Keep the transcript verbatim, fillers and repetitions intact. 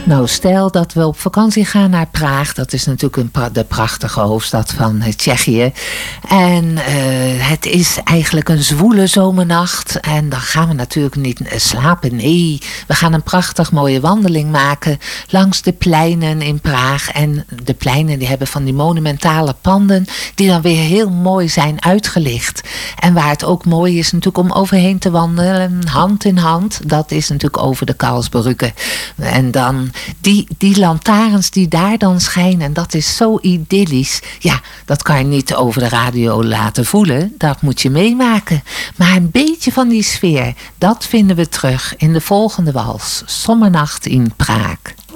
Nou, stel dat we op vakantie gaan naar Praag. Dat is natuurlijk een pra- de prachtige hoofdstad van uh, Tsjechië. En uh, het is eigenlijk een zwoele zomernacht. En dan gaan we natuurlijk niet uh, slapen. Nee, we gaan een prachtig mooie wandeling maken langs de pleinen in Praag. En de pleinen die hebben van die monumentale panden die dan weer heel mooi zijn uitgelicht. En waar het ook mooi is natuurlijk om overheen te wandelen, hand in hand. Dat is natuurlijk over de Karlsbrücke. En dan die, die lantaarns die daar dan schijnen, dat is zo idyllisch. Ja, dat kan je niet over de radio laten voelen. Dat moet je meemaken. Maar een beetje van die sfeer, dat vinden we terug in de volgende wals. Zomernacht in Praag.